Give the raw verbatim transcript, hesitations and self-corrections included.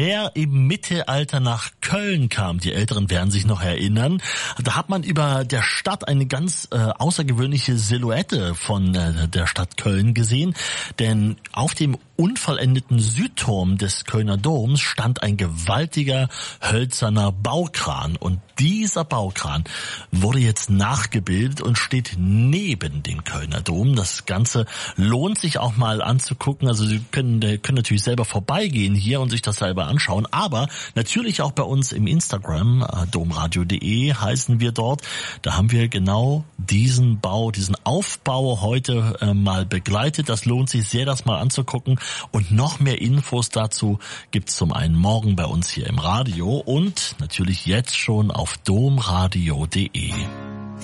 wer im Mittelalter nach Köln kam, die Älteren werden sich noch erinnern, da hat man über der Stadt eine ganz äh, außergewöhnliche Silhouette von äh, der Stadt Köln gesehen, denn auf dem unvollendeten Südturm des Kölner Doms stand ein gewaltiger hölzerner Baukran und dieser Baukran wurde jetzt nachgebildet und steht neben dem Kölner Dom. Das Ganze lohnt sich auch mal anzugucken, also Sie können, können natürlich selber vorbeigehen hier und sich das selber anschauen, aber natürlich auch bei uns im Instagram, äh, domradio punkt de heißen wir dort, da haben wir genau diesen Bau, diesen Aufbau heute äh, mal begleitet. Das lohnt sich sehr, das mal anzugucken. Und noch mehr Infos dazu gibt's zum einen morgen bei uns hier im Radio und natürlich jetzt schon auf domradio punkt de.